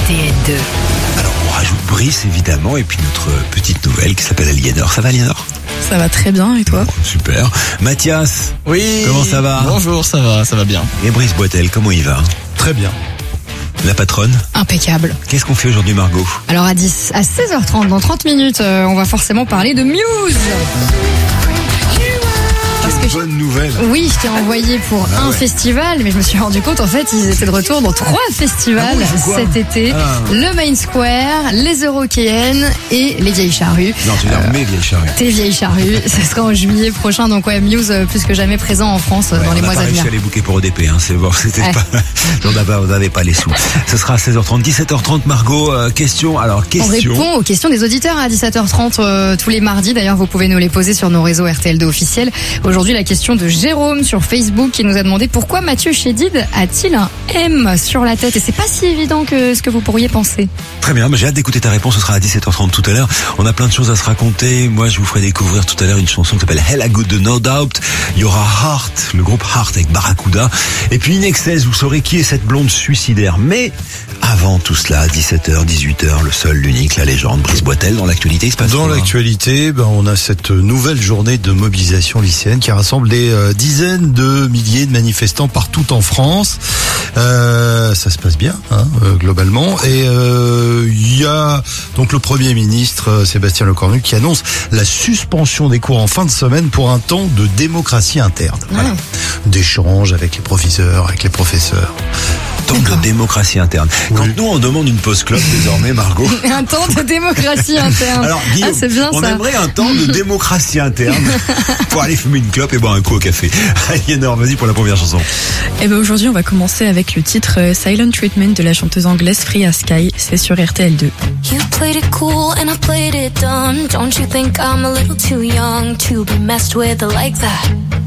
RTL2. Alors on rajoute Brice évidemment et puis notre petite nouvelle qui s'appelle Aliénor. Ça va Aliénor ? Ça va très bien, et toi ? Super. Mathias, Oui. comment ça va ? Bonjour, ça va bien. Et Brice Boitel, comment il va ? Très bien. La patronne ? Impeccable. Qu'est-ce qu'on fait aujourd'hui Margot ? Alors à 16h30, dans 30 minutes, on va forcément parler de Muse. Bonne nouvelle. Oui, je t'ai envoyé pour un festival, mais je me suis rendu compte, en fait, ils étaient de retour dans 3 festivals cet été. Le Main Square, les Eurockéennes et les Vieilles Charrues. Non, tu veux dire mes vieilles charrues. Tes Vieilles Charrues, ce sera en juillet prochain, donc ouais, Muse plus que jamais présent en France dans les mois à venir. On n'a pas réussi à les booker pour EDP, c'est bon, c'était pas, on n'avait pas les sous. Ce sera à 16h30, 17h30 Margot, question. On répond aux questions des auditeurs à 17h30 tous les mardis, d'ailleurs vous pouvez nous les poser sur nos réseaux RTL2 officiels. Aujourd'hui la question de Jérôme sur Facebook qui nous a demandé pourquoi Mathieu Chédid a-t-il un M sur la tête, et c'est pas si évident que ce que vous pourriez penser. Très bien, j'ai hâte d'écouter ta réponse, ce sera à 17h30 tout à l'heure. On a plein de choses à se raconter. Moi je vous ferai découvrir tout à l'heure une chanson qui s'appelle Hella Good de No Doubt. Il y aura Heart, le groupe Heart avec Barracuda. Et puis In Excess, vous saurez qui est cette blonde suicidaire. Mais avant tout cela, 17h, 18h, le seul, l'unique, la légende, Brice Boitel. Dans l'actualité, il se passe Dans quoi ? l'actualité, on a cette nouvelle journée de mobilisation lycéenne qui rassemble des dizaines de milliers de manifestants partout en France. Ça se passe bien, globalement. Et il y a donc le Premier ministre Sébastien Lecornu qui annonce la suspension des cours en fin de semaine pour un temps de démocratie interne. Voilà. D'échange avec les professeurs, avec les professeurs. Temps de démocratie interne. Quand nous on demande une pause clope désormais, Margot. Un temps de démocratie interne. Alors Guillaume, c'est bien on ça. aimerait un temps de démocratie interne pour aller fumer une clope et boire un coup au café. Aliénor, vas-y pour la première chanson. Et aujourd'hui, on va commencer avec le titre Silent Treatment de la chanteuse anglaise Freya Sky. C'est sur RTL2. You played it cool and I played it dumb. Don't you think I'm a little too young to be messed with like that?